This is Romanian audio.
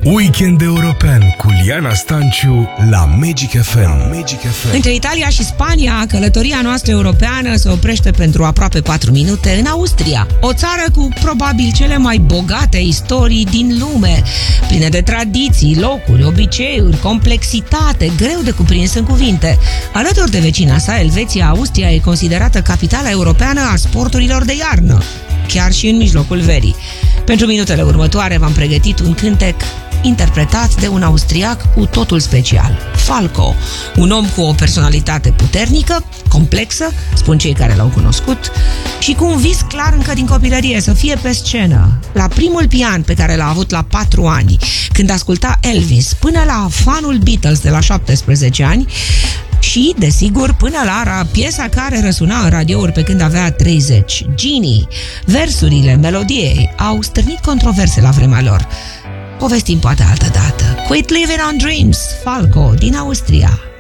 Weekend european cu Liana Stanciu la Magic FM. Între Italia și Spania, călătoria noastră europeană se oprește pentru aproape 4 minute în Austria. O țară cu probabil cele mai bogate istorii din lume, pline de tradiții, locuri, obiceiuri, complexitate, greu de cuprins în cuvinte. Alături de vecina sa, Elveția, Austria e considerată capitala europeană a sporturilor de iarnă, chiar și în mijlocul verii. Pentru minutele următoare v-am pregătit un cântec interpretat de un austriac cu totul special, Falco, un om cu o personalitate puternică, complexă, spun cei care l-au cunoscut, și cu un vis clar încă din copilărie, să fie pe scenă, la primul pian pe care l-a avut la 4 ani, când asculta Elvis, până la fanul Beatles de la 17 ani, și, desigur, până la piesa care răsuna în radiouri pe când avea 30, Genie. Versurile melodiei au stârnit controverse la vremea lor. Povestim poate altă dată. Quit Living on Dreams, Falco din Austria.